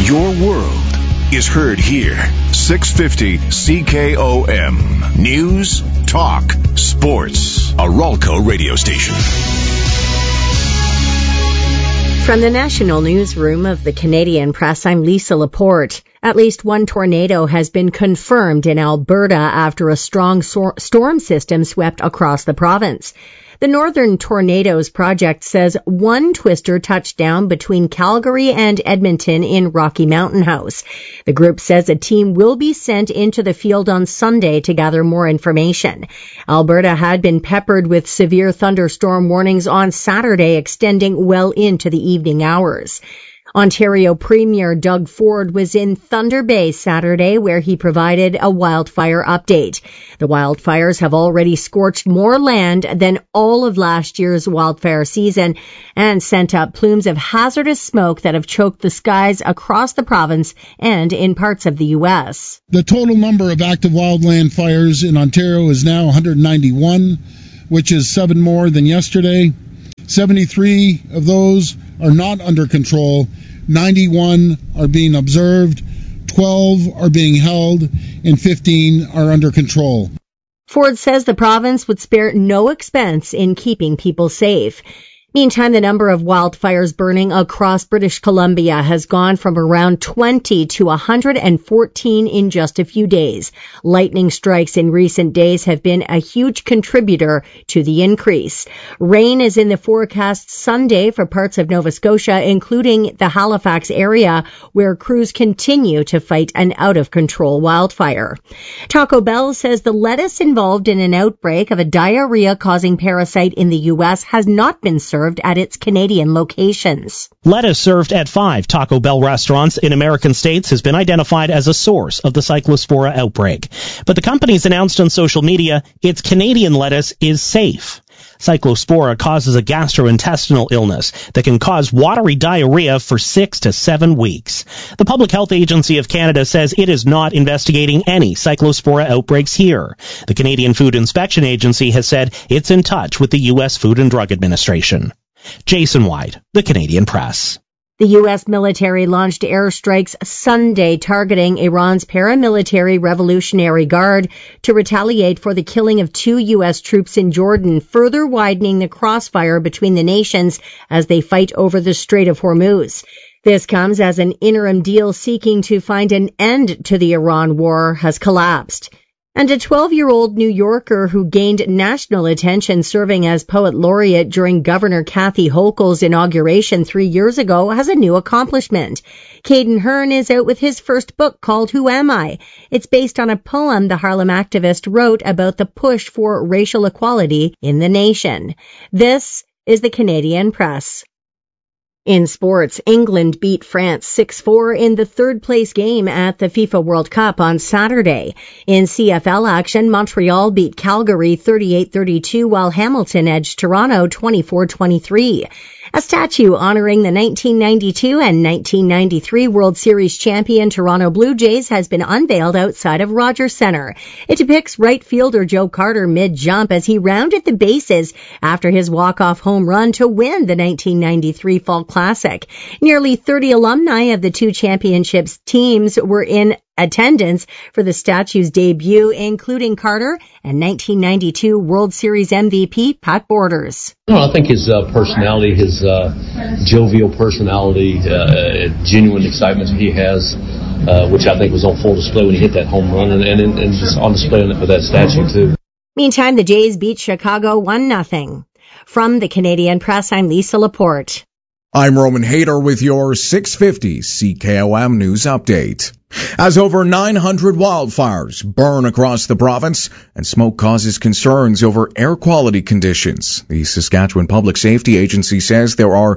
Your world is heard here. 650 CKOM. News, talk, sports. A Ralco radio station. From the National Newsroom of the Canadian Press, I'm Lisa Laporte. At least one tornado has been confirmed in Alberta after a strong storm system swept across the province. The Northern Tornadoes Project says one twister touched down between Calgary and Edmonton in Rocky Mountain House. The group says a team will be sent into the field on Sunday to gather more information. Alberta had been peppered with severe thunderstorm warnings on Saturday, extending well into the evening hours. Ontario Premier Doug Ford was in Thunder Bay Saturday, where he provided a wildfire update. The wildfires have already scorched more land than all of last year's wildfire season and sent up plumes of hazardous smoke that have choked the skies across the province and in parts of the U.S. The total number of active wildland fires in Ontario is now 191, which is 7 more than yesterday. 73 of those are not under control, 91 are being observed, 12 are being held, and 15 are under control. Ford says the province would spare no expense in keeping people safe. Meantime, the number of wildfires burning across British Columbia has gone from around 20 to 114 in just a few days. Lightning strikes in recent days have been a huge contributor to the increase. Rain is in the forecast Sunday for parts of Nova Scotia, including the Halifax area, where crews continue to fight an out-of-control wildfire. Taco Bell says the lettuce involved in an outbreak of a diarrhea-causing parasite in the U.S. has not been served at its Canadian locations. Lettuce served at 5 Taco Bell restaurants in American states has been identified as a source of the Cyclospora outbreak. But the company's announced on social media its Canadian lettuce is safe. Cyclospora causes a gastrointestinal illness that can cause watery diarrhea for 6 to 7 weeks. The Public Health Agency of Canada says it is not investigating any Cyclospora outbreaks here. The Canadian Food Inspection Agency has said it's in touch with the U.S. Food and Drug Administration. Jason White, The Canadian Press. The U.S. military launched airstrikes Sunday targeting Iran's paramilitary Revolutionary Guard to retaliate for the killing of 2 U.S. troops in Jordan, further widening the crossfire between the nations as they fight over the Strait of Hormuz. This comes as an interim deal seeking to find an end to the Iran war has collapsed. And a 12-year-old New Yorker who gained national attention serving as poet laureate during Governor Kathy Hochul's inauguration 3 years ago has a new accomplishment. Caden Hearn is out with his first book called Who Am I? It's based on a poem the Harlem activist wrote about the push for racial equality in the nation. This is the Canadian Press. In sports, England beat France 6-4 in the third-place game at the FIFA World Cup on Saturday. In CFL action, Montreal beat Calgary 38-32, while Hamilton edged Toronto 24-23. A statue honoring the 1992 and 1993 World Series champion Toronto Blue Jays has been unveiled outside of Rogers Centre. It depicts right fielder Joe Carter mid-jump as he rounded the bases after his walk-off home run to win the 1993 Fall Classic. Nearly 30 alumni of the 2 championships teams were in attendance for the statue's debut, including Carter and 1992 World Series MVP Pat Borders. I think his personality, his jovial personality, genuine excitement he has, which I think was on full display when he hit that home run, and just on display with that statue too. Meantime, the Jays beat Chicago 1-0. From the Canadian Press, I'm Lisa Laporte. I'm Roman Hayter with your 650 CKOM News Update. As over 900 wildfires burn across the province and smoke causes concerns over air quality conditions, the Saskatchewan Public Safety Agency says there are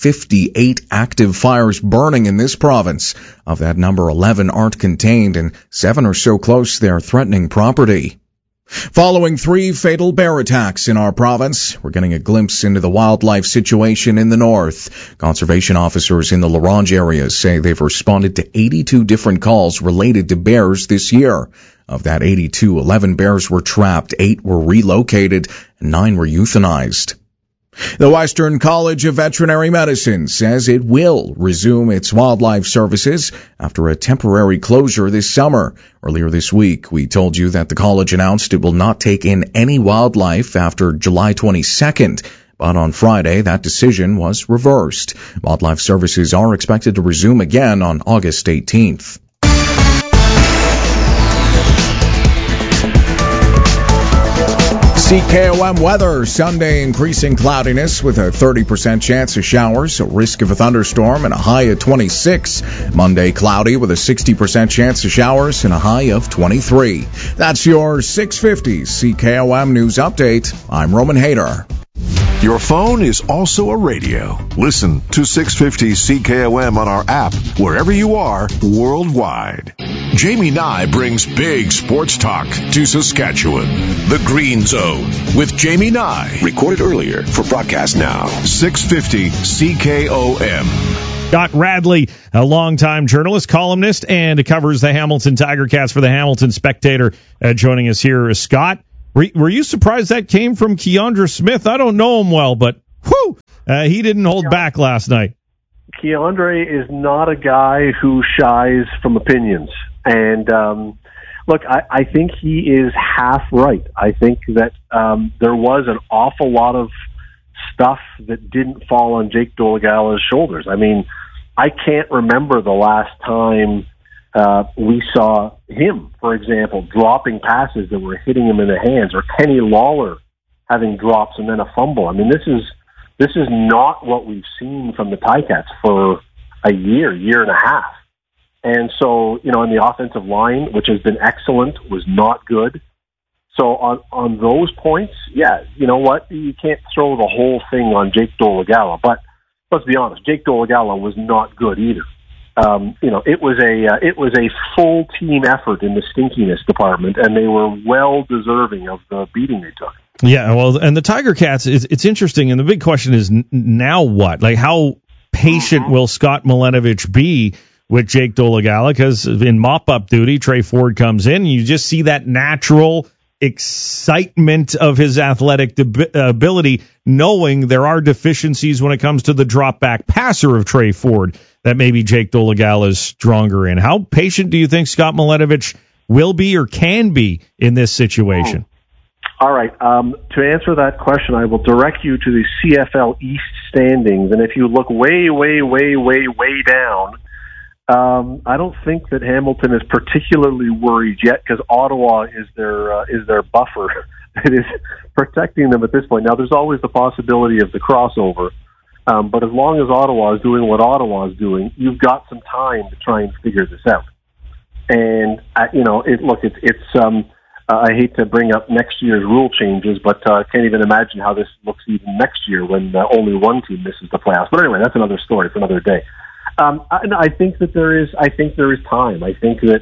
58 active fires burning in this province. Of that number, 11 aren't contained and 7 are so close they're threatening property. Following 3 fatal bear attacks in our province, we're getting a glimpse into the wildlife situation in the north. Conservation officers in the La Ronge area say they've responded to 82 different calls related to bears this year. Of that 82, 11 bears were trapped, 8 were relocated, and 9 were euthanized. The Western College of Veterinary Medicine says it will resume its wildlife services after a temporary closure this summer. Earlier this week, we told you that the college announced it will not take in any wildlife after July 22nd. But on Friday, that decision was reversed. Wildlife services are expected to resume again on August 18th. CKOM weather. Sunday increasing cloudiness with a 30% chance of showers, a risk of a thunderstorm, and a high of 26. Monday cloudy with a 60% chance of showers and a high of 23. That's your 650 CKOM News Update. I'm Roman Hayter. Your phone is also a radio. Listen to 650 CKOM on our app wherever you are worldwide. Jamie Nye brings big sports talk to Saskatchewan. The Green Zone with Jamie Nye. Recorded earlier for broadcast now. 650 CKOM. Scott Radley, a longtime journalist, columnist, and covers the Hamilton Tiger Cats for the Hamilton Spectator, joining us here. Scott, were you surprised that came from Keandre Smith? I don't know him well, but he didn't hold back last night. Keandre is not a guy who shies from opinions. And look, I think he is half right. I think that there was an awful lot of stuff that didn't fall on Jake Dolegala's shoulders. I mean, I can't remember the last time we saw him, for example, dropping passes that were hitting him in the hands, or Kenny Lawler having drops and then a fumble. I mean, this is not what we've seen from the Ticats for a year and a half. And so, in the offensive line, which has been excellent, was not good. So on those points, yeah, you know what? You can't throw the whole thing on Jake Dolegala. But let's be honest, Jake Dolegala was not good either. It was a full team effort in the stinkiness department, and they were well deserving of the beating they took. Yeah, well, and the Tiger Cats, it's interesting, and the big question is now what? Like, how patient will Scott Milenovich be with Jake Dolegala? Because in mop-up duty, Trey Ford comes in, and you just see that natural excitement of his athletic ability, knowing there are deficiencies when it comes to the drop-back passer of Trey Ford that maybe Jake Dolegala is stronger in. How patient do you think Scott Milenovich will be or can be in this situation? All right. To answer that question, I will direct you to the CFL East standings, and if you look way, way, way, way, way down, I don't think that Hamilton is particularly worried yet, because Ottawa is their buffer. It is protecting them at this point. Now, there's always the possibility of the crossover, but as long as Ottawa is doing what Ottawa is doing, you've got some time to try and figure this out. And I hate to bring up next year's rule changes, but I can't even imagine how this looks even next year when only one team misses the playoffs. But anyway, that's another story for another day. I think that there is time. I think that,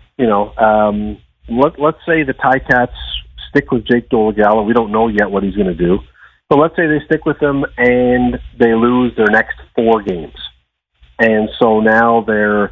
let's say the Ticats stick with Jake Dolegala. We don't know yet what he's going to do. But let's say they stick with him and they lose their next 4 games. And so now they're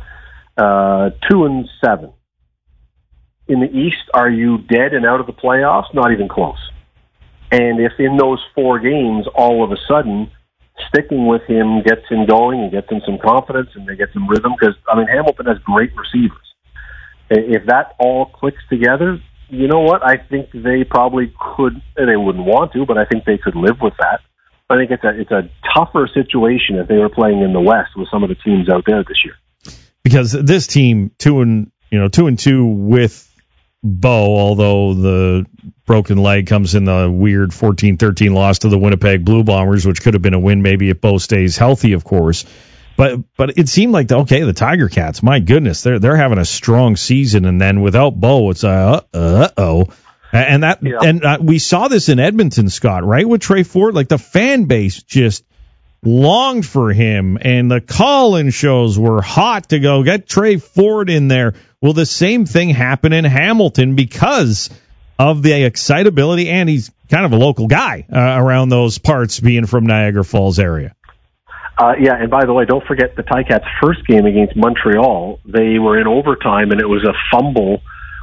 2-7. In the East, are you dead and out of the playoffs? Not even close. And if in those 4 games, all of a sudden, sticking with him gets him going and gets him some confidence and they get some rhythm, because, Hamilton has great receivers. If that all clicks together, you know what? I think they probably could, and they wouldn't want to, but I think they could live with that. I think it's a tougher situation if they were playing in the West with some of the teams out there this year. Because this team, 2-2 with Bo, although the broken leg comes in the weird 14-13 loss to the Winnipeg Blue Bombers, which could have been a win maybe if Bo stays healthy, of course. But it seemed like, the Tiger Cats, my goodness, they're having a strong season, and then without Bo, it's uh-oh. And we saw this in Edmonton, Scott, right, with Trey Ford? Like, the fan base just longed for him, and the call-in shows were hot to go get Trey Ford in there. Will the same thing happen in Hamilton because of the excitability, and he's kind of a local guy around those parts, being from Niagara Falls area? And by the way, don't forget the Ticats' first game against Montreal. They were in overtime, and it was a fumble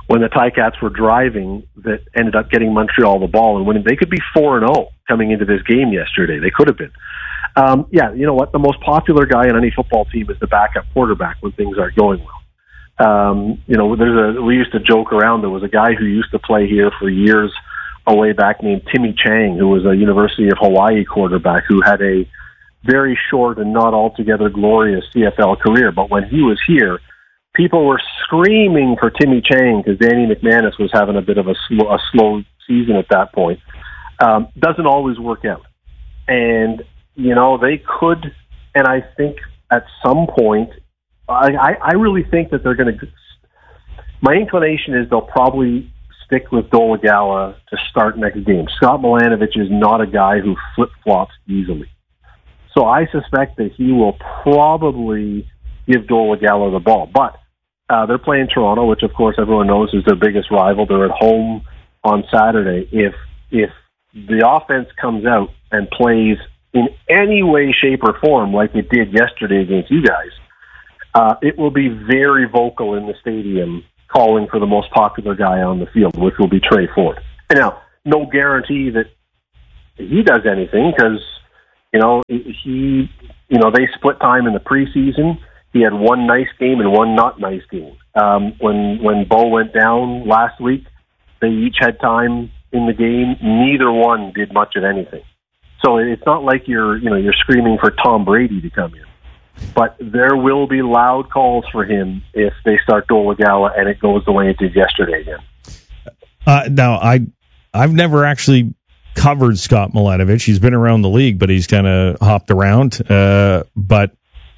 when the Ticats were driving that ended up getting Montreal the ball and winning. They could be 4-0 coming into this game yesterday. They could have been. Yeah, you know what? The most popular guy on any football team is the backup quarterback when things aren't going well. You know, we used to joke around. There was a guy who used to play here for years way back named Timmy Chang, who was a University of Hawaii quarterback who had a very short and not altogether glorious CFL career. But when he was here, people were screaming for Timmy Chang because Danny McManus was having a bit of a slow season at that point. Doesn't always work out. And, you know, they could, and I think at some point, I really think that they're going to, my inclination is they'll probably stick with Dolegala to start next game. Scott Milanovich is not a guy who flip-flops easily. So I suspect that he will probably give Dolegala the ball. But they're playing Toronto, which of course everyone knows is their biggest rival. They're at home on Saturday. If the offense comes out and plays in any way, shape, or form like it did yesterday against you guys, it will be very vocal in the stadium calling for the most popular guy on the field, which will be Trey Ford. And now, no guarantee that he does anything because, you know, they split time in the preseason. He had one nice game and one not nice game. When Bo went down last week, they each had time in the game. Neither one did much of anything. So it's not like you're screaming for Tom Brady to come in. But there will be loud calls for him if they start Dolegala and it goes the way it did yesterday again. Now, I've never actually covered Scott Milanovich. He's been around the league, but he's kind of hopped around. But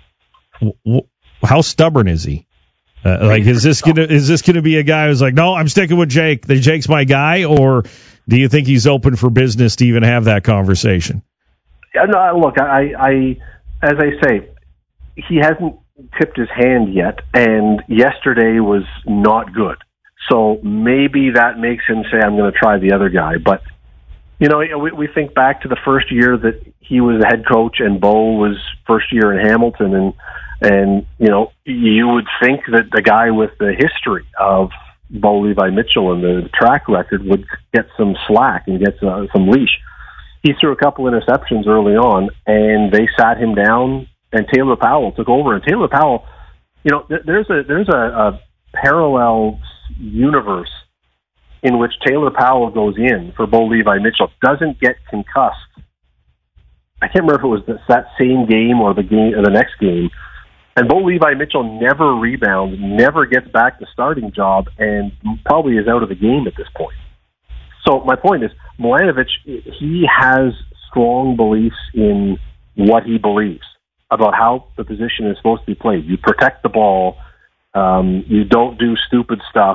how stubborn is he? Is this gonna be a guy who's like, no, I'm sticking with Jake. Jake's my guy, or do you think he's open for business to even have that conversation? Yeah, no, look, I as I say, he hasn't tipped his hand yet, and yesterday was not good. So maybe that makes him say, I'm going to try the other guy. But, you know, we think back to the first year that he was the head coach and Bo was first year in Hamilton, and you know, you would think that the guy with the history of Bo Levi Mitchell and the track record would get some slack and get some leash. He threw a couple interceptions early on, and they sat him down, and Taylor Powell took over. And Taylor Powell, you know, there's a parallel universe in which Taylor Powell goes in for Bo Levi Mitchell, doesn't get concussed. I can't remember if it was that same game or the next game. And Bo Levi Mitchell never rebounds, never gets back the starting job, and probably is out of the game at this point. So my point is, Milanovich, he has strong beliefs in what he believes about how the position is supposed to be played. You protect the ball. You don't do stupid stuff.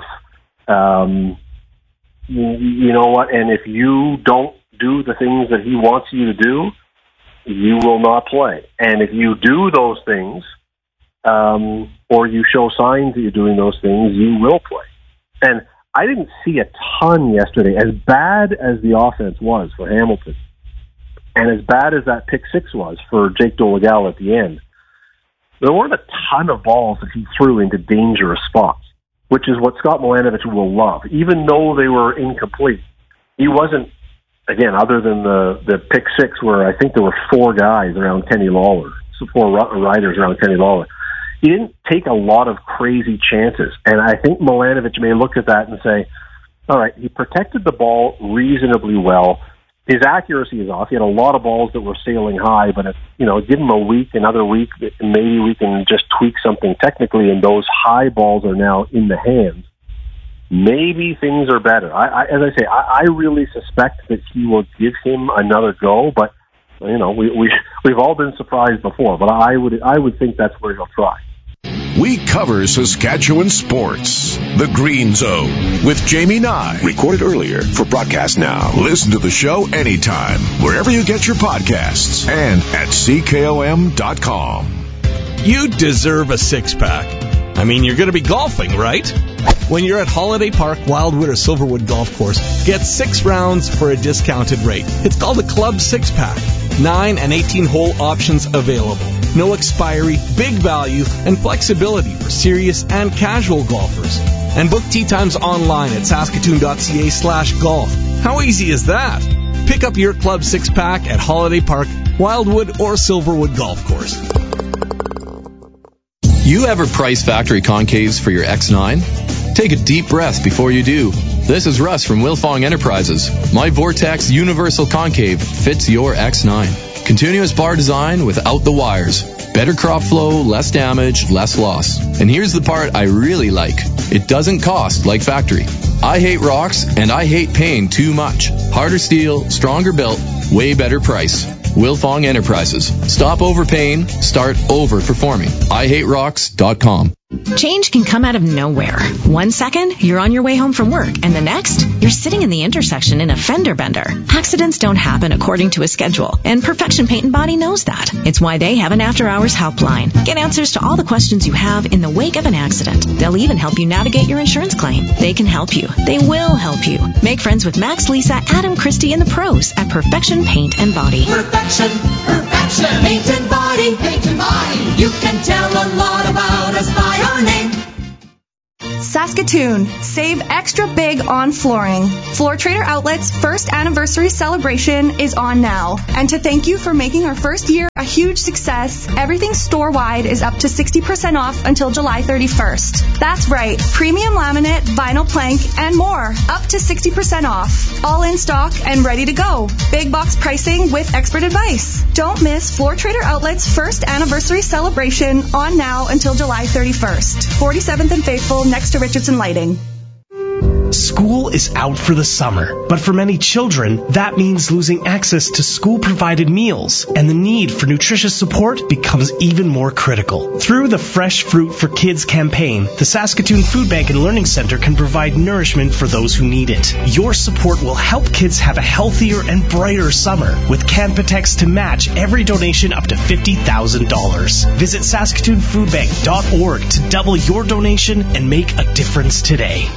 You know what? And if you don't do the things that he wants you to do, you will not play. And if you do those things, or you show signs that you're doing those things, you will play. And I didn't see a ton yesterday. As bad as the offense was for Hamilton, and as bad as that pick six was for Jake Dolegala at the end, there weren't a ton of balls that he threw into dangerous spots, which is what Scott Milanovich will love. Even though they were incomplete, he wasn't, again, other than the pick six where I think there were four guys around Kenny Lawler, so four riders around Kenny Lawler. He didn't take a lot of crazy chances. And I think Milanovich may look at that and say, all right, he protected the ball reasonably well. His accuracy is off. He had a lot of balls that were sailing high, but give him a week, another week, maybe we can just tweak something technically, and those high balls are now in the hands. Maybe things are better. As I say, I really suspect that he will give him another go, but we've all been surprised before, but I would think that's where he'll try. We cover Saskatchewan sports. The Green Zone with Jamie Nye. Recorded earlier for broadcast now. Listen to the show anytime, wherever you get your podcasts, and at CKOM.com. You deserve a six-pack. I mean, you're going to be golfing, right? When you're at Holiday Park, Wildwood, or Silverwood Golf Course, get 6 rounds for a discounted rate. It's called a Club 6-Pack. 9 and 18-hole options available. No expiry, big value, and flexibility for serious and casual golfers. and book tee times online at saskatoon.ca/golf. How easy is that? Pick up your Club 6-pack at Holiday Park, Wildwood, or Silverwood Golf Course. You ever price factory concaves for your X9? Take a deep breath before you do. This is Russ from Wilfong Enterprises. My Vortex Universal Concave fits your X9. Continuous bar design without the wires. Better crop flow, less damage, less loss. And here's the part I really like. It doesn't cost like factory. I hate rocks and I hate paying too much. Harder steel, stronger built, way better price. Wilfong Enterprises. Stop overpaying, start overperforming. IHateRocks.com. Change can come out of nowhere. 1 second, you're on your way home from work, and the next, you're sitting in the intersection in a fender bender. Accidents don't happen according to a schedule, and Perfection Paint and Body knows that. It's why they have an after-hours helpline. Get answers to all the questions you have in the wake of an accident. They'll even help you navigate your insurance claim. They can help you. They will help you. Make friends with Max, Lisa, Adam, Christy, and the pros at Perfection Paint and Body. Perfection, paint and body, paint and body. You can tell a lot about us by our name. Saskatoon, save extra big on flooring. Floor Trader Outlet's first anniversary celebration is on now. And to thank you for making our first year a huge success, everything store-wide is up to 60% off until July 31st. That's right, premium laminate, vinyl plank, and more, up to 60% off. All in stock and ready to go. Big box pricing with expert advice. Don't miss Floor Trader Outlet's first anniversary celebration on now until July 31st. 47th and Faithful, next to Richardson Lighting. School is out for the summer, but for many children, that means losing access to school-provided meals, and the need for nutritious support becomes even more critical. Through the Fresh Fruit for Kids campaign, the Saskatoon Food Bank and Learning Center can provide nourishment for those who need it. Your support will help kids have a healthier and brighter summer, with Canpotex to match every donation up to $50,000. Visit SaskatoonFoodBank.org to double your donation and make a difference today.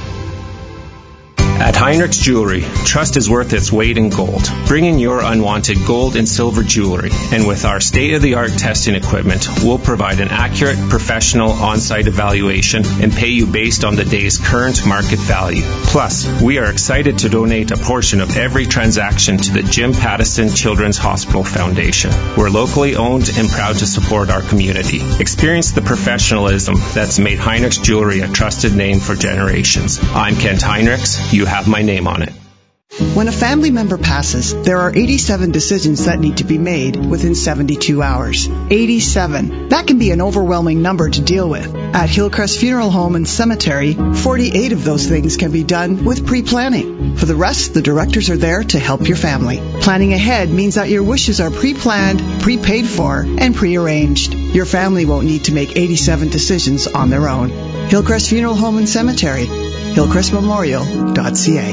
At Heinrich's Jewelry, trust is worth its weight in gold. Bring in your unwanted gold and silver jewelry, and with our state-of-the-art testing equipment, we'll provide an accurate, professional on-site evaluation and pay you based on the day's current market value. Plus, we are excited to donate a portion of every transaction to the Jim Pattison Children's Hospital Foundation. We're locally owned and proud to support our community. Experience the professionalism that's made Heinrich's Jewelry a trusted name for generations. I'm Kent Heinrichs. You have my name on it. When a family member passes, there are 87 decisions that need to be made within 72 hours. 87. That can be an overwhelming number to deal with. At Hillcrest Funeral Home and Cemetery, 48 of those things can be done with pre-planning. For the rest, the directors are there to help your family. Planning ahead means that your wishes are pre-planned, prepaid for, and pre-arranged. Your family won't need to make 87 decisions on their own. Hillcrest Funeral Home and Cemetery, hillcrestmemorial.ca.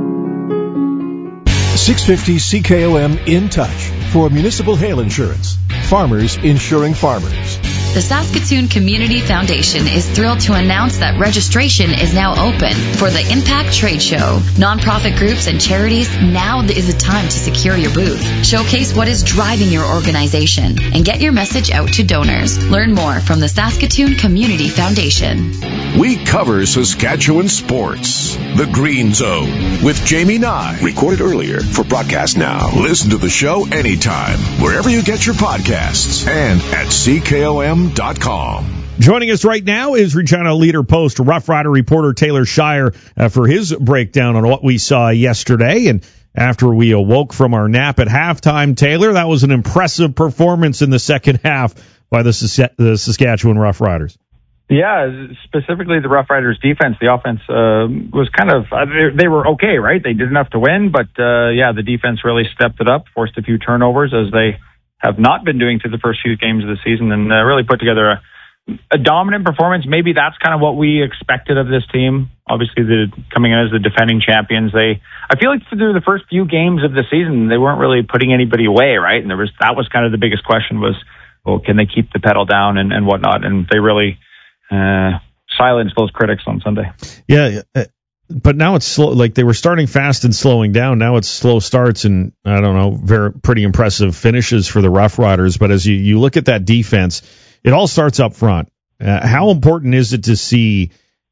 650 CKOM in touch for municipal hail insurance. Farmers insuring farmers. The Saskatoon Community Foundation is thrilled to announce that registration is now open for the Impact Trade Show. Nonprofit groups and charities, now is the time to secure your booth. Showcase what is driving your organization and get your message out to donors. Learn more from the Saskatoon Community Foundation. We cover Saskatchewan sports. The Green Zone with Jamie Nye. Recorded earlier for broadcast now. Listen to the show anytime, wherever you get your podcasts and at CKOM.com. Joining us right now is Regina Leader Post Rough Rider reporter Taylor Shire for his breakdown on what we saw yesterday. And after we awoke from our nap at halftime, Taylor, that was an impressive performance in the second half by the Saskatchewan Rough Riders. Yeah, specifically the Rough Riders defense. The offense was kind of, they were okay, right? They did enough to win, but the defense really stepped it up, forced a few turnovers as they have not been doing through the first few games of the season, and really put together a dominant performance. Maybe that's kind of what we expected of this team. Obviously, coming in as the defending champions, I feel like through the first few games of the season, they weren't really putting anybody away, right? And that was kind of the biggest question was, well, can they keep the pedal down and whatnot? And they really silenced those critics on Sunday. Yeah, but now it's slow. Like they were starting fast and slowing down. Now it's slow starts and I don't know, pretty impressive finishes for the Rough Riders. But as you look at that defense, it all starts up front. How important is it to see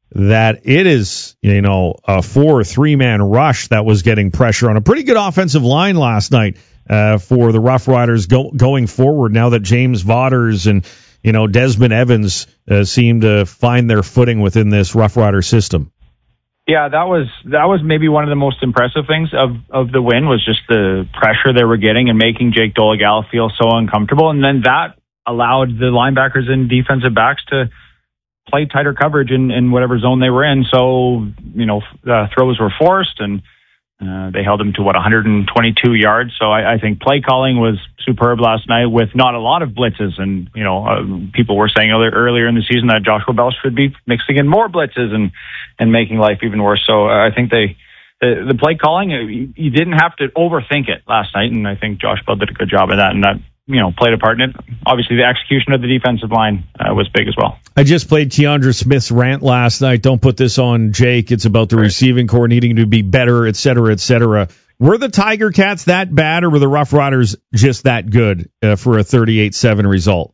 that it is, a 4-3-man rush that was getting pressure on a pretty good offensive line last night for the Rough Riders going forward now that James Vaughters and, Desmond Evans seem to find their footing within this Rough Rider system. Yeah, that was maybe one of the most impressive things of the win was just the pressure they were getting and making Jake Dolegala feel so uncomfortable. And then that allowed the linebackers and defensive backs to play tighter coverage in whatever zone they were in. So, throws were forced and they held him to 122 yards. So I think play calling was superb last night with not a lot of blitzes. And, people were saying earlier in the season that Joshua Bell should be mixing in more blitzes and making life even worse. So I think the play calling, you didn't have to overthink it last night. And I think Josh Bell did a good job of that. And that, played a part in it. Obviously, the execution of the defensive line was big as well. I just played Keandra Smith's rant last night. Don't put this on Jake. It's about the receiving corps needing to be better, et cetera, et cetera. Were the Tiger Cats that bad, or were the Rough Riders just that good for a 38-7 result?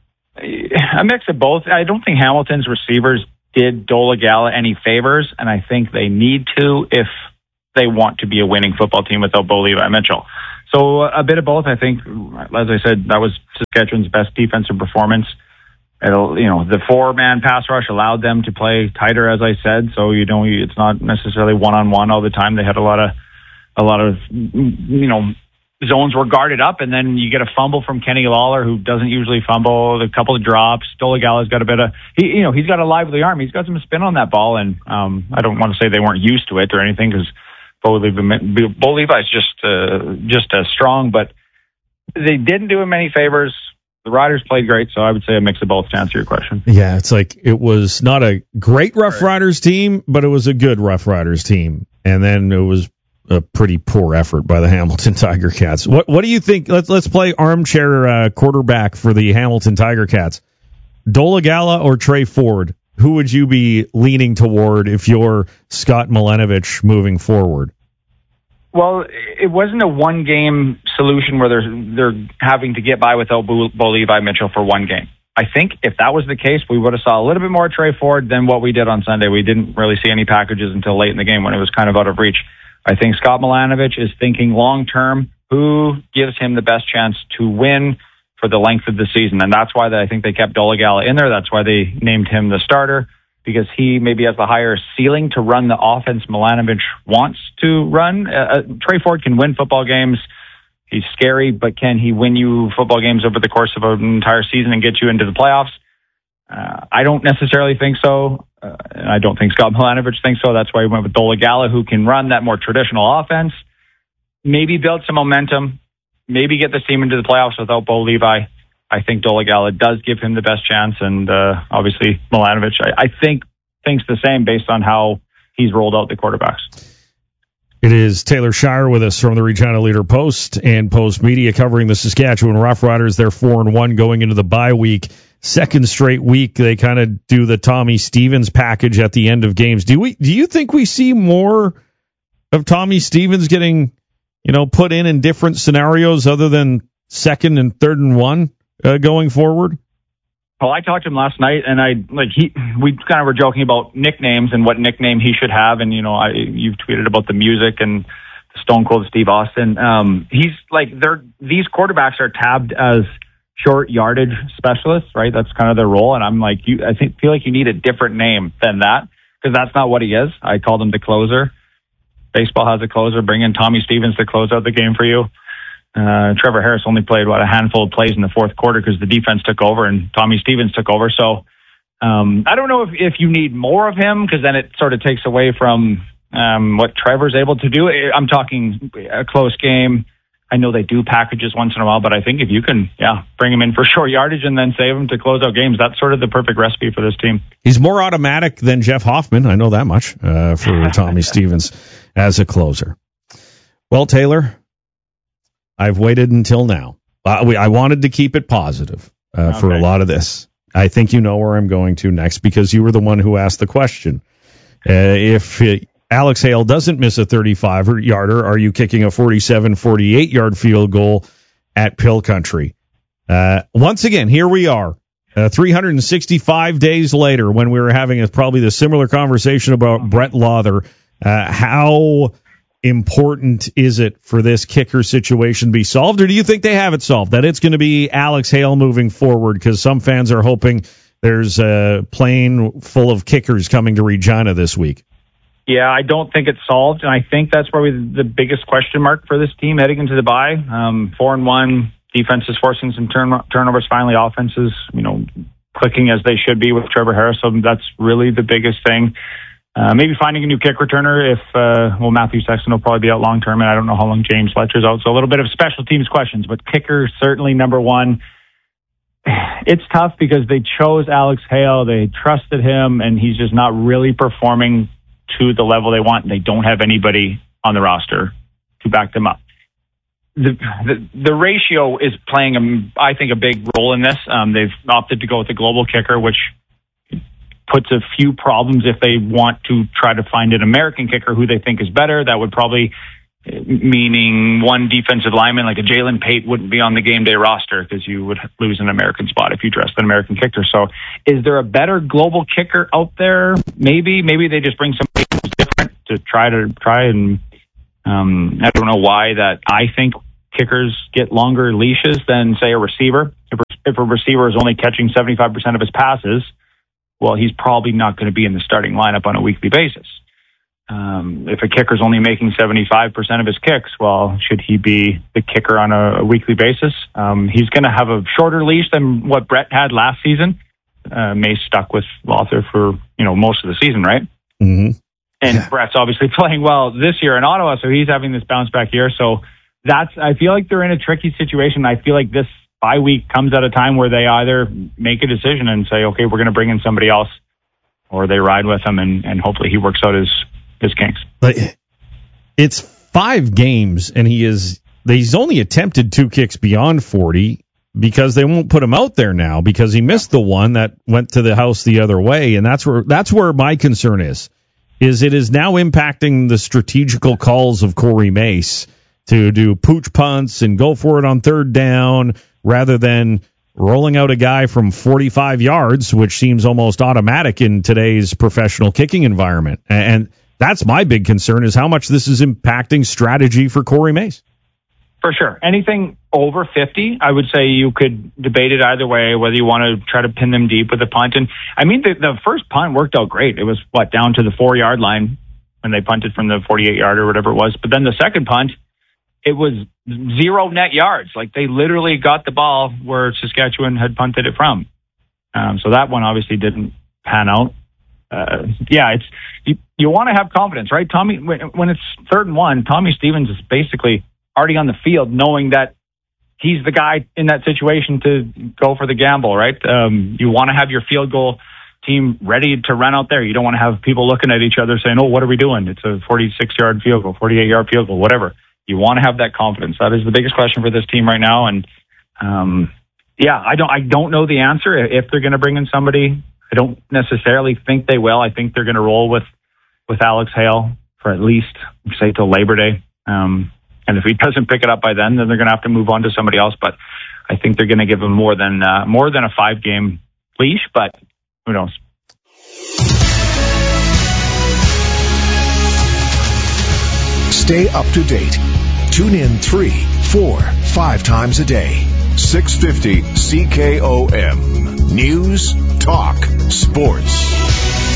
A mix of both. I don't think Hamilton's receivers did Dolegala any favors, and I think they need to if they want to be a winning football team without Bo Levi Mitchell. So a bit of both. I think, as I said, that was Saskatchewan's best defensive performance. The 4-man pass rush allowed them to play tighter, as I said. So it's not necessarily one-on-one all the time. They had a lot of zones were guarded up, and then you get a fumble from Kenny Lawler, who doesn't usually fumble. A couple of drops. Dolegala's got a bit of he's got a lively arm. He's got some spin on that ball, and I don't want to say they weren't used to it or anything because Bo Levi's just as strong, but they didn't do him any favors. The Riders played great, so I would say a mix of both to answer your question. Yeah, it's like it was not a great Rough Riders team, but it was a good Rough Riders team. And then it was a pretty poor effort by the Hamilton Tiger Cats. What do you think? Let's play armchair quarterback for the Hamilton Tiger Cats. Dolegala or Trey Ford? Who would you be leaning toward if you're Scott Milenovich moving forward? Well, it wasn't a one-game solution where they're having to get by without Bo Levi Mitchell for one game. I think if that was the case, we would have saw a little bit more Trey Ford than what we did on Sunday. We didn't really see any packages until late in the game when it was kind of out of reach. I think Scott Milenovich is thinking long-term, who gives him the best chance to win for the length of the season. And that's why I think they kept Dolegala in there. That's why they named him the starter, because he maybe has the higher ceiling to run the offense Milenovich wants to run. Trey Ford can win football games. He's scary, but can he win you football games over the course of an entire season and get you into the playoffs? I don't necessarily think so. And I don't think Scott Milenovich thinks so. That's why we went with Dolegala, who can run that more traditional offense, maybe build some momentum, maybe get this team into the playoffs without Bo Levi. I think Dolegala does give him the best chance, and obviously Milenovich, I think, thinks the same based on how he's rolled out the quarterbacks. It is Taylor Shire with us from the Regina Leader Post and Post Media covering the Saskatchewan Roughriders. They're 4-1 going into the bye week. Second straight week, they kind of do the Tommy Stevens package at the end of games. Do you think we see more of Tommy Stevens getting, put in different scenarios other than 2nd and 3rd and 1 going forward? Well, I talked to him last night, and we kind of were joking about nicknames and what nickname he should have. And you've tweeted about the music and the Stone Cold Steve Austin. He's like these quarterbacks are tabbed as short yardage specialists, right? That's kind of their role. And I'm like, I feel like you need a different name than that, because that's not what he is. I called him the closer. Baseball has a closer. Bring in Tommy Stevens to close out the game for you. Trevor Harris only played a handful of plays in the fourth quarter because the defense took over and Tommy Stevens took over. So I don't know if you need more of him, because then it sort of takes away from what Trevor's able to do. I'm talking a close game. I know they do packages once in a while, but I think if you can, bring him in for short yardage and then save him to close out games, that's sort of the perfect recipe for this team. He's more automatic than Jeff Hoffman. I know that much for Tommy Stevens as a closer. Well, Taylor, I've waited until now. I wanted to keep it positive for a lot of this. I think you know where I'm going to next, because you were the one who asked the question. If Alex Hale doesn't miss a 35-yarder, are you kicking a 47-48-yard field goal at Pill Country? Once again, here we are. 365 days later, when we were having probably the similar conversation about Brett Lauther, how important is it for this kicker situation to be solved, or do you think they have it solved, that it's going to be Alex Hale moving forward? Because some fans are hoping there's a plane full of kickers coming to Regina this week. Yeah, I don't think it's solved, and I think that's probably the biggest question mark for this team heading into the bye. 4-1, defense is forcing some turnovers. Finally, offense is, clicking as they should be with Trevor Harris. So that's really the biggest thing. Maybe finding a new kick returner if, Matthew Sexton will probably be out long term, and I don't know how long James Fletcher's out. So a little bit of special teams questions, but kicker certainly number one. It's tough because they chose Alex Hale, they trusted him, and he's just not really performing to the level they want. They don't have anybody on the roster to back them up. The ratio is playing, I think, a big role in this. They've opted to go with the global kicker, which puts a few problems if they want to try to find an American kicker who they think is better. That would probably meaning one defensive lineman like a Jalen Pate wouldn't be on the game day roster because you would lose an American spot if you dressed an American kicker. So is there a better global kicker out there? Maybe they just bring somebody who's different to try and I don't know why that I think kickers get longer leashes than, say, a receiver. If a receiver is only catching 75% of his passes, well, he's probably not going to be in the starting lineup on a weekly basis. If a kicker's only making 75% of his kicks, well, should he be the kicker on a weekly basis? He's going to have a shorter leash than what Brett had last season. May stuck with Lauther for, most of the season, right? Mm-hmm. And Brett's obviously playing well this year in Ottawa, so he's having this bounce back year. So I feel like they're in a tricky situation. I feel like this bye week comes at a time where they either make a decision and say, okay, we're going to bring in somebody else, or they ride with him and hopefully he works out his kinks. But it's 5 games, and he's only attempted 2 kicks beyond 40 because they won't put him out there now because he missed the one that went to the house the other way, and that's where my concern is it is now impacting the strategical calls of Corey Mace to do pooch punts and go for it on third down rather than rolling out a guy from 45 yards, which seems almost automatic in today's professional kicking environment. And that's my big concern, is how much this is impacting strategy for Corey Mace. For sure. Anything over 50, I would say you could debate it either way, whether you want to try to pin them deep with a punt. And I mean, the first punt worked out great. It was, down to the 4-yard line when they punted from the 48-yard or whatever it was. But then the second punt, it was 0 net yards. Like, they literally got the ball where Saskatchewan had punted it from. So that one obviously didn't pan out. It's you want to have confidence, right? Tommy, when it's 3rd and 1, Tommy Stevens is basically already on the field knowing that he's the guy in that situation to go for the gamble, right? You want to have your field goal team ready to run out there. You don't want to have people looking at each other saying, oh, what are we doing? It's a 46-yard field goal, 48-yard field goal, whatever. You want to have that confidence. That is the biggest question for this team right now. And I don't know the answer if they're going to bring in somebody. I don't necessarily think they will. I think they're going to roll with Alex Hale for at least, say, till Labor Day. And if he doesn't pick it up by then they're going to have to move on to somebody else. But I think they're going to give him more than a 5-game leash. But who knows? Stay up to date. Tune in 3, 4, 5 times a day. 650 CKOM. News, talk, sports.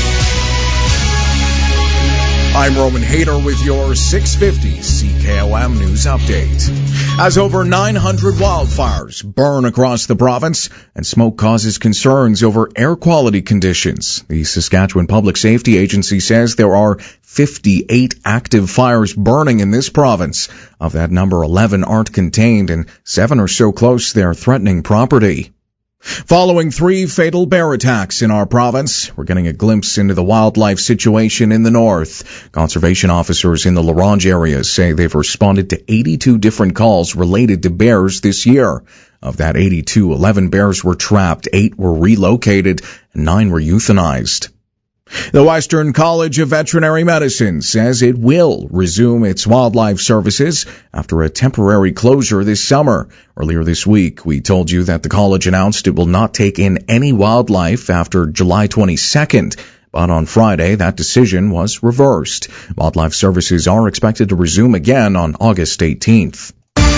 I'm Roman Hayter with your 650 CKOM News Update. As over 900 wildfires burn across the province and smoke causes concerns over air quality conditions, the Saskatchewan Public Safety Agency says there are 58 active fires burning in this province. Of that number, 11 aren't contained and 7 are so close they're threatening property. Following 3 fatal bear attacks in our province, we're getting a glimpse into the wildlife situation in the north. Conservation officers in the La Ronge area say they've responded to 82 different calls related to bears this year. Of that 82, 11 bears were trapped, 8 were relocated, and 9 were euthanized. The Western College of Veterinary Medicine says it will resume its wildlife services after a temporary closure this summer. Earlier this week, we told you that the college announced it will not take in any wildlife after July 22nd. But on Friday, that decision was reversed. Wildlife services are expected to resume again on August 18th.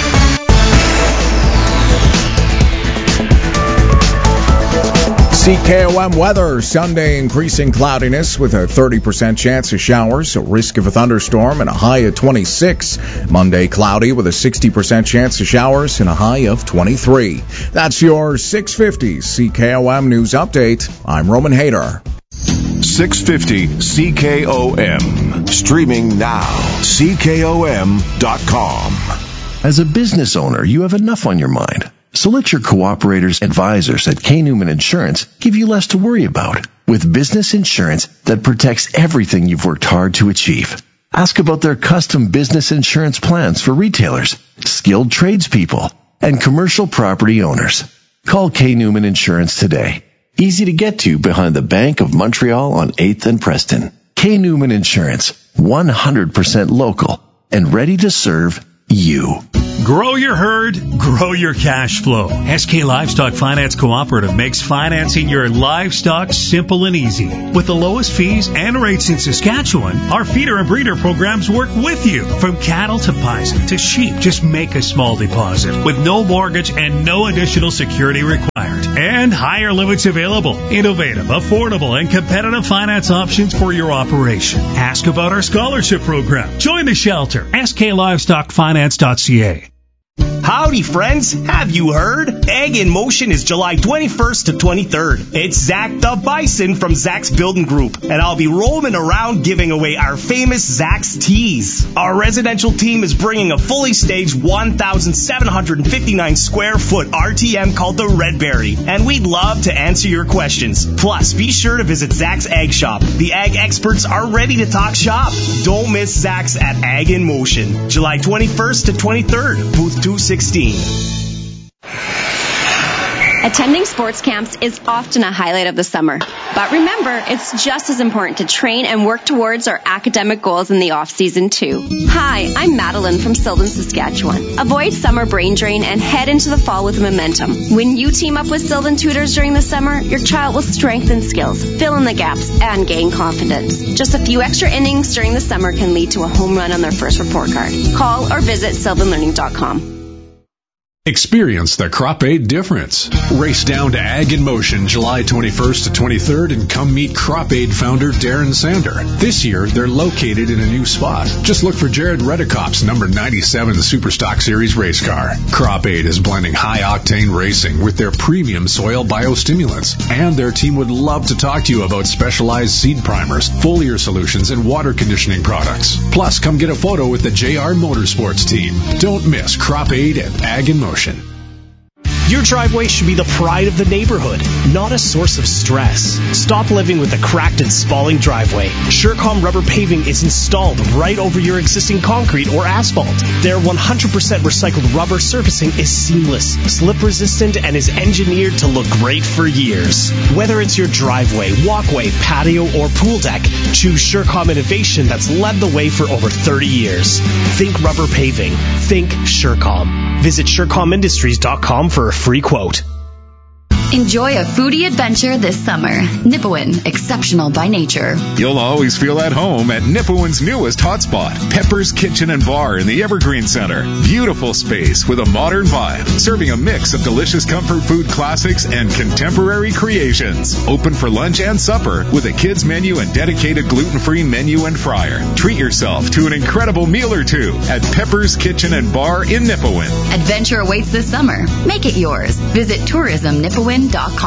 CKOM weather. Sunday, increasing cloudiness with a 30% chance of showers, a risk of a thunderstorm, and a high of 26. Monday, cloudy with a 60% chance of showers and a high of 23. That's your 650 CKOM News Update. I'm Roman Hayter. 650 CKOM. Streaming now. CKOM.com. As a business owner, you have enough on your mind. So let your cooperators advisors at K. Newman Insurance give you less to worry about with business insurance that protects everything you've worked hard to achieve. Ask about their custom business insurance plans for retailers, skilled tradespeople, and commercial property owners. Call K. Newman Insurance today. Easy to get to behind the Bank of Montreal on 8th and Preston. K. Newman Insurance, 100% local and ready to serve you. Grow your herd, grow your cash flow. SK Livestock Finance Cooperative makes financing your livestock simple and easy. With the lowest fees and rates in Saskatchewan, our feeder and breeder programs work with you. From cattle to bison to sheep, just make a small deposit with no mortgage and no additional security required. And higher limits available. Innovative, affordable, and competitive finance options for your operation. Ask about our scholarship program. Join the shelter. SKLivestockFinance.ca. Howdy, friends. Have you heard? Ag in Motion is July 21st to 23rd. It's Zach the Bison from Zach's Building Group, and I'll be roaming around giving away our famous Zach's Tees. Our residential team is bringing a fully staged 1,759 square foot RTM called the Redberry, and we'd love to answer your questions. Plus, be sure to visit Zach's Ag Shop. The ag experts are ready to talk shop. Don't miss Zach's at Ag in Motion, July 21st to 23rd, booth 216. Attending sports camps is often a highlight of the summer. But remember, it's just as important to train and work towards our academic goals in the off-season, too. Hi, I'm Madeline from Sylvan, Saskatchewan. Avoid summer brain drain and head into the fall with momentum. When you team up with Sylvan Tutors during the summer, your child will strengthen skills, fill in the gaps, and gain confidence. Just a few extra innings during the summer can lead to a home run on their first report card. Call or visit sylvanlearning.com. Experience the Crop Aid difference. Race down to Ag in Motion July 21st to 23rd and come meet Crop Aid founder Darren Sander. This year, they're located in a new spot. Just look for Jared Redekop's number 97 Superstock Series race car. Crop Aid is blending high-octane racing with their premium soil biostimulants. And their team would love to talk to you about specialized seed primers, foliar solutions, and water conditioning products. Plus, come get a photo with the JR Motorsports team. Don't miss Crop Aid at Ag in Motion. Your driveway should be the pride of the neighborhood, not a source of stress. Stop living with a cracked and spalling driveway. Surecom rubber paving is installed right over your existing concrete or asphalt. Their 100% recycled rubber surfacing is seamless, slip resistant, and is engineered to look great for years. Whether it's your driveway, walkway, patio, or pool deck, choose Surecom innovation that's led the way for over 30 years. Think rubber paving. Think Surecom. Visit SurecomIndustries.com for a free quote. Enjoy a foodie adventure this summer. Nipawin, exceptional by nature. You'll always feel at home at Nipawin's newest hotspot, Pepper's Kitchen and Bar in the Evergreen Center. Beautiful space with a modern vibe, serving a mix of delicious comfort food classics and contemporary creations. Open for lunch and supper with a kids menu and dedicated gluten-free menu and fryer. Treat yourself to an incredible meal or two at Pepper's Kitchen and Bar in Nipawin. Adventure awaits this summer. Make it yours. Visit tourismnipawin.com.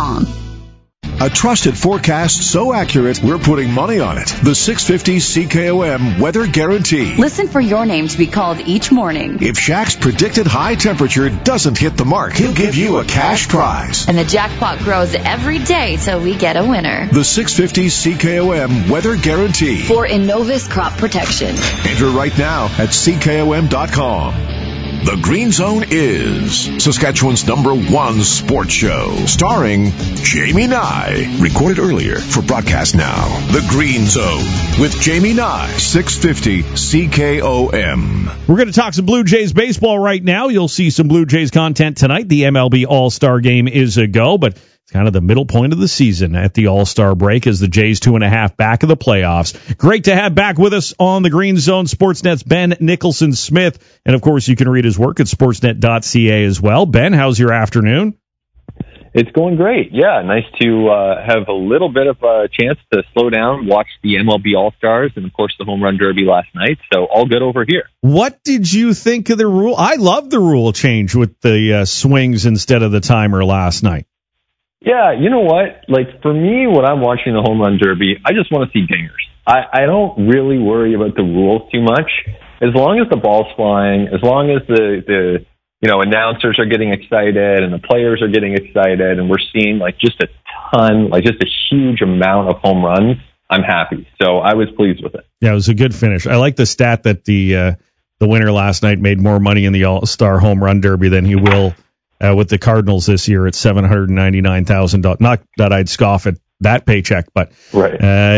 A trusted forecast so accurate, we're putting money on it. The 650 CKOM Weather Guarantee. Listen for your name to be called each morning. If Shaq's predicted high temperature doesn't hit the mark, he'll give you a cash prize. And the jackpot grows every day till we get a winner. The 650 CKOM Weather Guarantee. For Innovis Crop Protection. Enter right now at CKOM.com. The Green Zone is Saskatchewan's #1 sports show, starring Jamie Nye. Recorded earlier for broadcast now. The Green Zone with Jamie Nye, 650 CKOM. We're going to talk some Blue Jays baseball right now. You'll see some Blue Jays content tonight. The MLB All-Star Game is a go, but it's kind of the middle point of the season at the All-Star break as the Jays 2.5 back of the playoffs. Great to have back with us on the Green Zone Sportsnet's Ben Nicholson-Smith. And, of course, you can read his work at sportsnet.ca as well. Ben, how's your afternoon? It's going great. Yeah, nice to have a little bit of a chance to slow down, watch the MLB All-Stars, and, of course, the Home Run Derby last night. So all good over here. What did you think of the rule? I love the rule change with the swings instead of the timer last night. Yeah, you know what? Like, for me, when I'm watching the Home Run Derby, I just want to see dingers. I don't really worry about the rules too much. As long as the ball's flying, as long as the announcers are getting excited and the players are getting excited and we're seeing, like, just a huge amount of home runs, I'm happy. So I was pleased with it. Yeah, it was a good finish. I like the stat that the winner last night made more money in the All-Star Home Run Derby than he will with the Cardinals this year at $799,000. Not that I'd scoff at that paycheck, but ups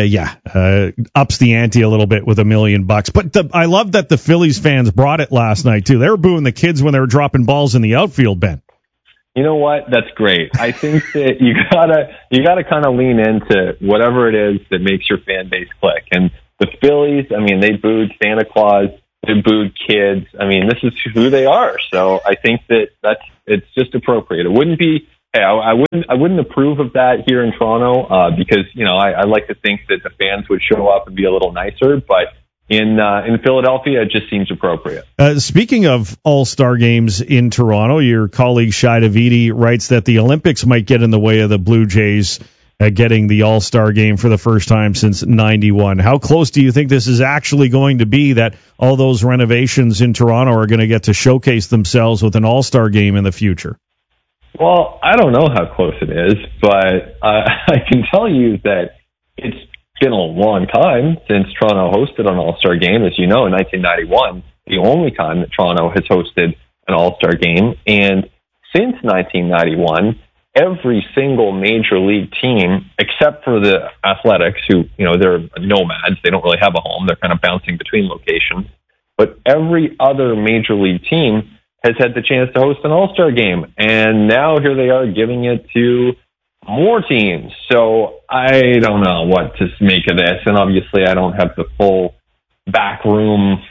the ante a little bit with $1 million. But I love that the Phillies fans brought it last night too. They were booing the kids when they were dropping balls in the outfield, Ben. You know what? That's great. I think that you gotta kind of lean into whatever it is that makes your fan base click. And the Phillies, I mean, they booed Santa Claus, they booed kids. I mean, this is who they are. So I think it's just appropriate. It wouldn't be. Hey, I wouldn't approve of that here in Toronto because I like to think that the fans would show up and be a little nicer, but in Philadelphia it just seems appropriate. Speaking of All-Star games in Toronto, your colleague Shai Davidi writes that the Olympics might get in the way of the Blue Jays getting the All-Star game for the first time since '91. How close do you think this is actually going to be that all those renovations in Toronto are going to get to showcase themselves with an All-Star game in the future? Well, I don't know how close it is, but I can tell you that it's been a long time since Toronto hosted an All-Star game. As you know, in 1991, the only time that Toronto has hosted an All-Star game. And since 1991, every single major league team, except for the Athletics, who, they're nomads, they don't really have a home, they're kind of bouncing between locations, but every other major league team has had the chance to host an All-Star game. And now here they are giving it to more teams. So I don't know what to make of this. And obviously I don't have the full backroom,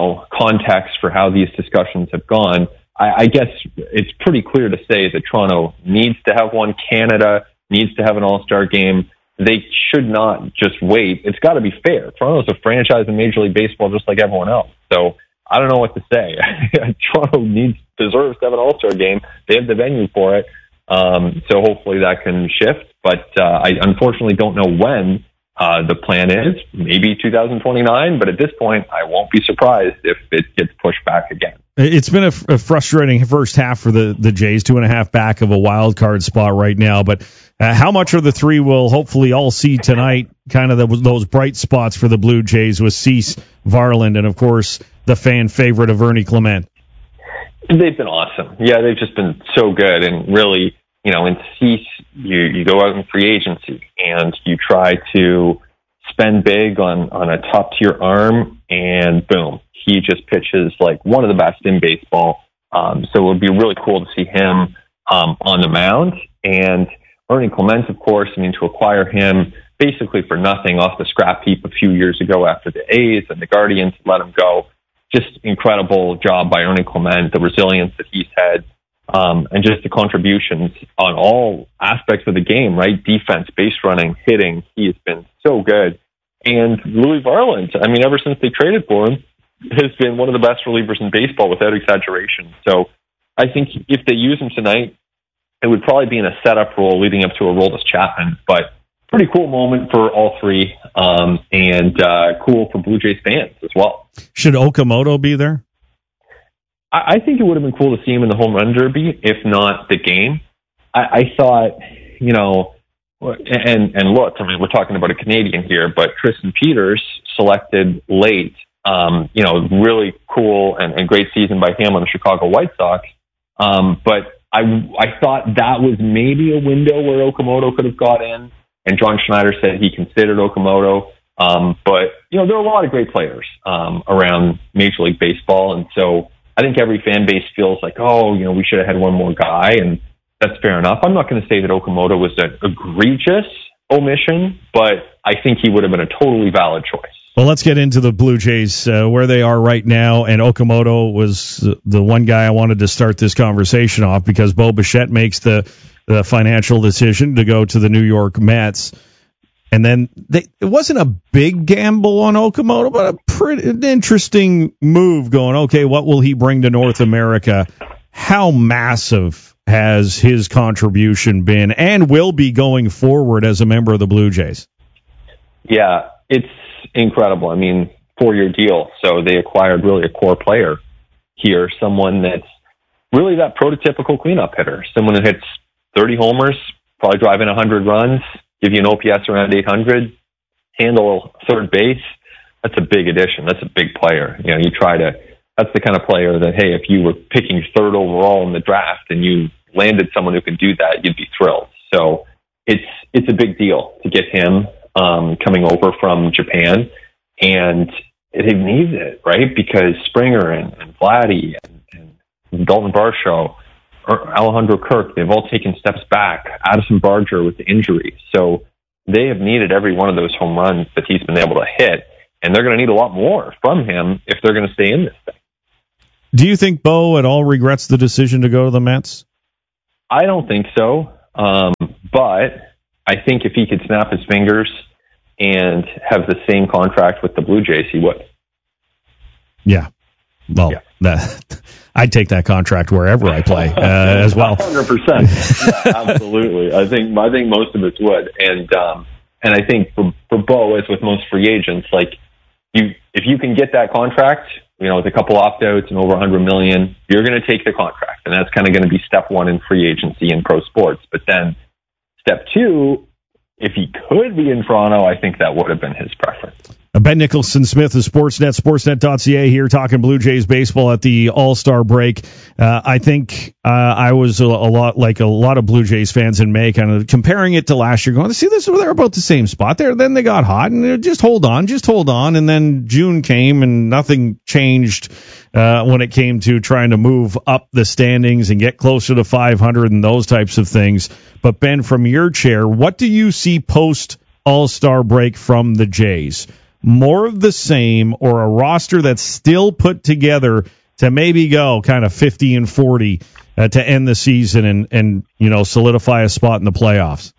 context for how these discussions have gone. I guess it's pretty clear to say that Toronto needs to have one. Canada needs to have an All-Star game. They should not just wait. It's got to be fair. Toronto's a franchise in Major League Baseball just like everyone else. So I don't know what to say. Toronto deserves to have an All-Star game. They have the venue for it. So hopefully that can shift. But I unfortunately don't know when the plan is. Maybe 2029. But at this point, I won't be surprised if it gets pushed back again. It's been a frustrating first half for the Jays, 2.5 back of a wild card spot right now. But how much of the three will hopefully all see tonight, kind of those bright spots for the Blue Jays with Cease, Varland, and, of course, the fan favorite of Ernie Clement? They've been awesome. Yeah, they've just been so good. And really, in Cease, you go out in free agency and you try to spend big on a top-tier arm, and boom, he just pitches like one of the best in baseball. So it would be really cool to see him on the mound. And Ernie Clement, of course, to acquire him basically for nothing off the scrap heap a few years ago after the A's and the Guardians let him go. Just incredible job by Ernie Clement, the resilience that he's had, and just the contributions on all aspects of the game, right? Defense, base running, hitting. He has been so good. And Louis Varland, ever since they traded for him, has been one of the best relievers in baseball without exaggeration. So I think if they use him tonight, it would probably be in a setup role leading up to Aroldis Chapman. But pretty cool moment for all three, and cool for Blue Jays fans as well. Should Okamoto be there? I think it would have been cool to see him in the Home Run Derby, if not the game. I thought, and look, we're talking about a Canadian here, but Tristan Peters selected late, really cool and great season by him on the Chicago White Sox. But I thought that was maybe a window where Okamoto could have got in, and John Schneider said he considered Okamoto. But, there are a lot of great players around Major League Baseball, and so I think every fan base feels like, we should have had one more guy, and that's fair enough. I'm not going to say that Okamoto was an egregious omission, but I think he would have been a totally valid choice. Well, let's get into the Blue Jays, where they are right now, and Okamoto was the one guy I wanted to start this conversation off because Bo Bichette makes the financial decision to go to the New York Mets. And then it wasn't a big gamble on Okamoto, but an interesting move going, okay, what will he bring to North America? How massive has his contribution been and will be going forward as a member of the Blue Jays? Yeah, it's incredible. 4-year deal. So they acquired really a core player here, someone that's really that prototypical cleanup hitter, someone who hits 30 homers, probably driving 100 runs, give you an OPS around 800, handle third base. That's a big addition. That's a big player. That's the kind of player that, hey, if you were picking third overall in the draft and you landed someone who could do that, you'd be thrilled. So it's a big deal to get him coming over from Japan, and it needs it, right? Because Springer and Vladdy and Dalton Varsho, or Alejandro Kirk, they've all taken steps back. Addison Barger with the injury. So they have needed every one of those home runs that he's been able to hit, and they're going to need a lot more from him if they're going to stay in this thing. Do you think Bo at all regrets the decision to go to the Mets? I don't think so. But I think if he could snap his fingers and have the same contract with the Blue Jays, he would. Yeah. Well, I'd take that contract wherever I play as well. 100%. Yeah, absolutely. I think most of us would. And I think for Bo, as with most free agents, if you can get that contract, with a couple opt-outs and over $100 million, you're going to take the contract. And that's kind of going to be step one in free agency in pro sports. But then step two, if he could be in Toronto, I think that would have been his preference. Ben Nicholson-Smith of Sportsnet, sportsnet.ca here, talking Blue Jays baseball at the All-Star break. I think I was a lot like a lot of Blue Jays fans in May, kind of comparing it to last year, going, see, they're about the same spot there. Then they got hot, and just hold on. And then June came, and nothing changed when it came to trying to move up the standings and get closer to 500 and those types of things. But, Ben, from your chair, what do you see post-All-Star break from the Jays? More of the same, or a roster that's still put together to maybe go kind of 50-40 to end the season and solidify a spot in the playoffs?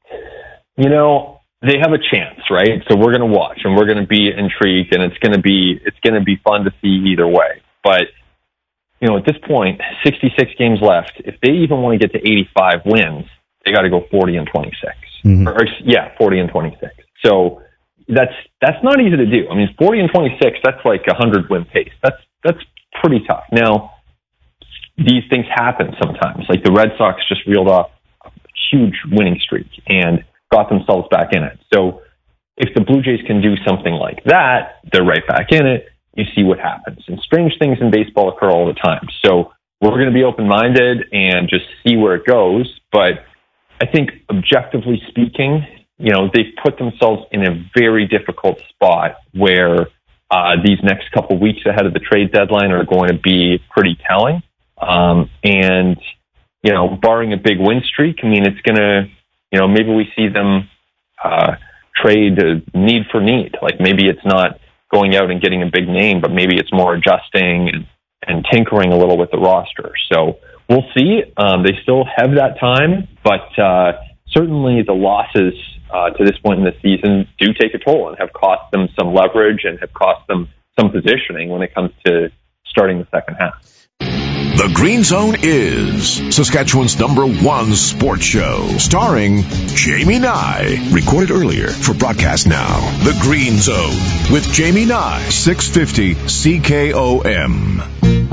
They have a chance, right? So we're going to watch and we're going to be intrigued, and it's going to be fun to see either way. But at this point, 66 games left. If they even want to get to 85 wins, they got to go 40-26. Mm-hmm. 40-26. So that's not easy to do. 40-26, that's like 100-win pace. That's pretty tough. Now, these things happen sometimes. Like the Red Sox just reeled off a huge winning streak and got themselves back in it. So if the Blue Jays can do something like that, they're right back in it. You see what happens. And strange things in baseball occur all the time. So we're going to be open-minded and just see where it goes. But I think objectively speaking, they've put themselves in a very difficult spot where these next couple weeks ahead of the trade deadline are going to be pretty telling. And barring a big win streak, it's going to, maybe we see them trade need for need. Like maybe it's not going out and getting a big name, but maybe it's more adjusting and tinkering a little with the roster. So we'll see. They still have that time, but certainly the losses to this point in the season do take a toll and have cost them some leverage and have cost them some positioning when it comes to starting the second half. The Green Zone is Saskatchewan's #1 sports show, starring Jamie Nye. Recorded earlier for broadcast now. The Green Zone with Jamie Nye, 650 CKOM.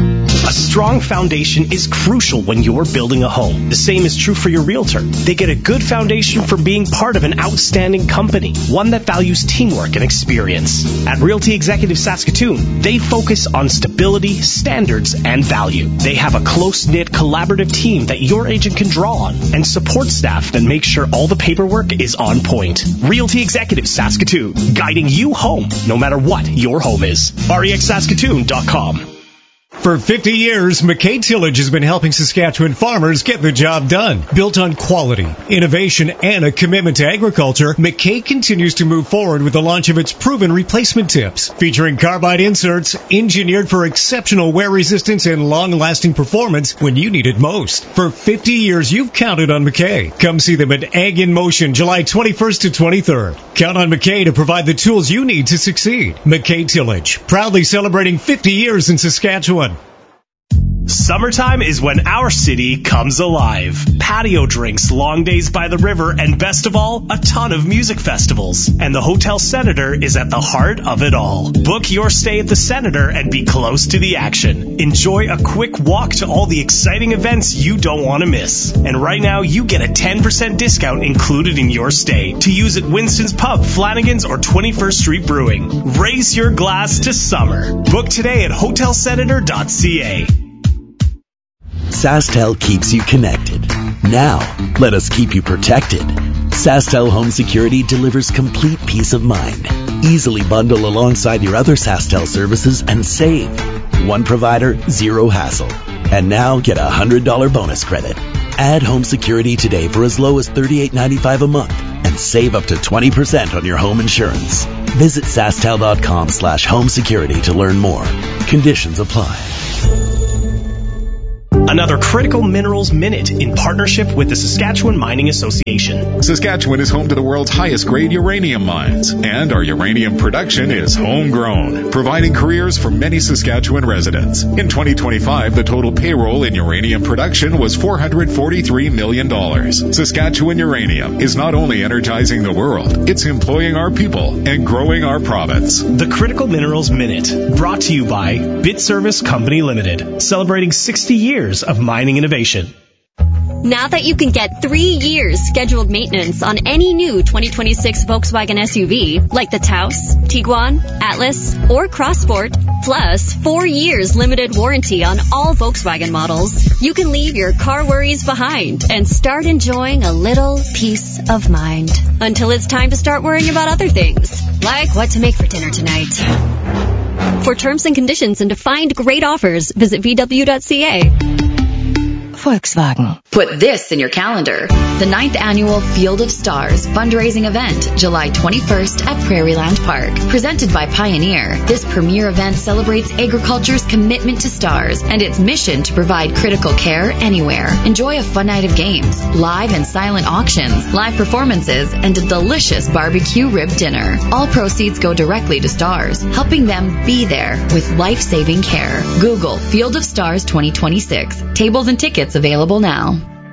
A strong foundation is crucial when you're building a home. The same is true for your realtor. They get a good foundation from being part of an outstanding company, one that values teamwork and experience. At Realty Executive Saskatoon, they focus on stability, standards, and value. They have a close-knit, collaborative team that your agent can draw on and support staff that make sure all the paperwork is on point. Realty Executive Saskatoon, guiding you home no matter what your home is. REXSaskatoon.com. For 50 years, McKay Tillage has been helping Saskatchewan farmers get the job done. Built on quality, innovation, and a commitment to agriculture, McKay continues to move forward with the launch of its proven replacement tips, featuring carbide inserts engineered for exceptional wear resistance and long-lasting performance when you need it most. For 50 years, you've counted on McKay. Come see them at Ag in Motion, July 21st to 23rd. Count on McKay to provide the tools you need to succeed. McKay Tillage, proudly celebrating 50 years in Saskatchewan. Summertime is when our city comes alive. Patio drinks, long days by the river, and best of all, a ton of music festivals. And the Hotel Senator is at the heart of it all. Book your stay at the Senator and be close to the action. Enjoy a quick walk to all the exciting events you don't want to miss. And right now, you get a 10% discount included in your stay to use at Winston's Pub, Flanagan's, or 21st Street Brewing. Raise your glass to summer. Book today at hotelsenator.ca. SaskTel keeps you connected. Now, let us keep you protected. SaskTel Home Security delivers complete peace of mind. Easily bundle alongside your other SaskTel services and save. One provider, zero hassle. And now get a $100 bonus credit. Add home security today for as low as $38.95 a month and save up to 20% on your home insurance. Visit SaskTel.com/home security to learn more. Conditions apply. Another Critical Minerals Minute in partnership with the Saskatchewan Mining Association. Saskatchewan is home to the world's highest grade uranium mines, and our uranium production is homegrown, providing careers for many Saskatchewan residents. In 2025, the total payroll in uranium production was $443 million. Saskatchewan Uranium is not only energizing the world, it's employing our people and growing our province. The Critical Minerals Minute, brought to you by BitService Company Limited, celebrating 60 years of mining innovation. Now that you can get 3 years scheduled maintenance on any new 2026 Volkswagen SUV, like the Taos, Tiguan, Atlas, or Crossport, plus 4 years limited warranty on all Volkswagen models, you can leave your car worries behind and start enjoying a little peace of mind. Until it's time to start worrying about other things, like what to make for dinner tonight. For terms and conditions and to find great offers, visit VW.ca. Volkswagen. Put this in your calendar. The 9th Annual Field of Stars fundraising event, July 21st at Prairieland Park. Presented by Pioneer, this premier event celebrates agriculture's commitment to stars and its mission to provide critical care anywhere. Enjoy a fun night of games, live and silent auctions, live performances, and a delicious barbecue rib dinner. All proceeds go directly to stars, helping them be there with life-saving care. Google Field of Stars 2026. Tables and tickets available now.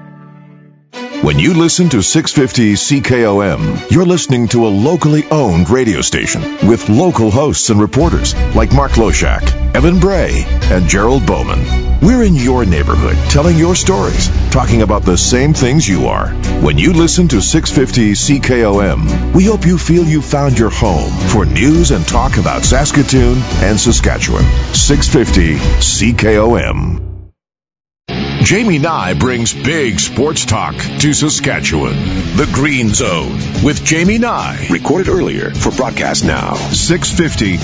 When you listen to 650 CKOM, you're listening to a locally owned radio station with local hosts and reporters like Mark Loshak, Evan Bray, and Gerald Bowman. We're in your neighborhood, telling your stories, talking about the same things you are. When you listen to 650 CKOM, we hope you feel you found your home for news and talk about Saskatoon and Saskatchewan. 650 CKOM. Jamie Nye brings big sports talk to Saskatchewan. The Green Zone with Jamie Nye. Recorded earlier for broadcast now. 650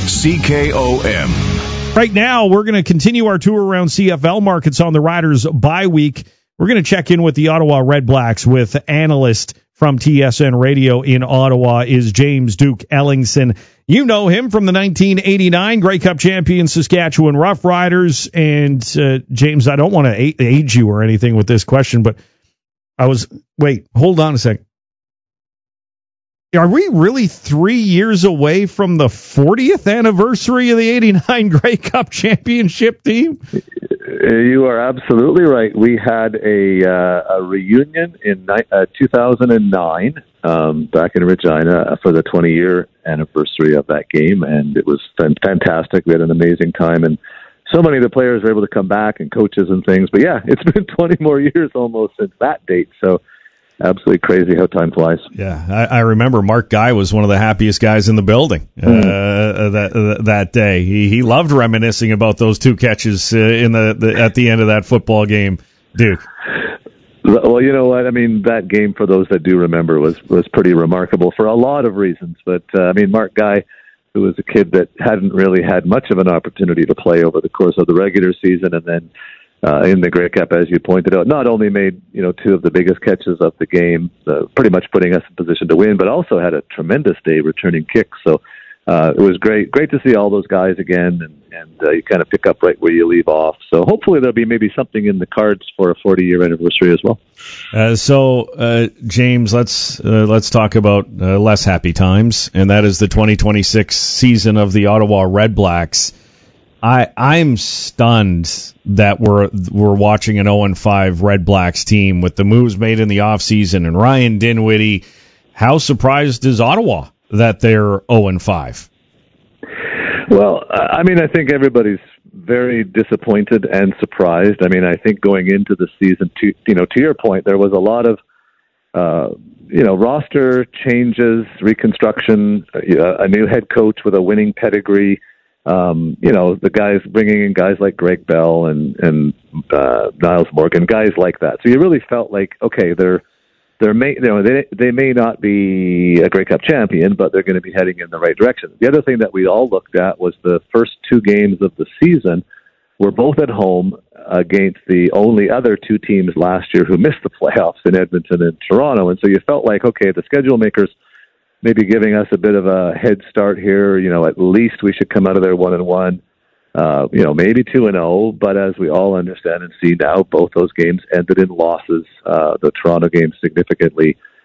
CKOM. Right now, we're going to continue our tour around CFL markets on the Riders bye week. We're going to check in with the Ottawa Redblacks with analyst from TSN Radio in Ottawa is James Duke Ellingson. You know him from the 1989 Grey Cup champion Saskatchewan Roughriders. And, James, I don't want to age you or anything with this question, but wait, hold on a second. Are we really 3 years away from the 40th anniversary of the 89 Grey Cup championship team? You are absolutely right. We had a reunion in 2009 back in Regina for the 20-year anniversary of that game, and it was fantastic. We had an amazing time, and so many of the players are able to come back and coaches and things. But yeah, it's been 20 more years almost since that date. So absolutely crazy how time flies. Yeah, I remember Mark Guy was one of the happiest guys in the building that day. He loved reminiscing about those 2 catches in at the end of that football game, Duke. Well, you know what? I mean, that game, for those that do remember, was pretty remarkable for a lot of reasons. But, I mean, Mark Guy, who was a kid that hadn't really had much of an opportunity to play over the course of the regular season, and then in the Grey Cup, as you pointed out, not only made 2 of the biggest catches of the game, pretty much putting us in position to win, but also had a tremendous day returning kicks. So it was great to see all those guys again, and you kind of pick up right where you leave off. So hopefully there'll be maybe something in the cards for a 40-year anniversary as well. So James, let's talk about less happy times, and that is the 2026 season of the Ottawa Red Blacks. I'm stunned that we're watching an 0-5 Red Blacks team with the moves made in the offseason and Ryan Dinwiddie. How surprised is Ottawa that they're 0-5? Well, I mean, I think everybody's very disappointed and surprised. I mean, I think going into the season, to your point, there was a lot of roster changes, reconstruction, a new head coach with a winning pedigree. The guys bringing in guys like Greg Bell and Niles Morgan, guys like that. So you really felt like, okay, they may not be a Grey Cup champion, but they're going to be heading in the right direction. The other thing that we all looked at was the first 2 games of the season were both at home against the only other 2 teams last year who missed the playoffs in Edmonton and Toronto. And so you felt like, okay, the schedule makers maybe giving us a bit of a head start here. At least we should come out of there 1-1, maybe 2-0. But as we all understand and see now, both those games ended in losses. The Toronto game significantly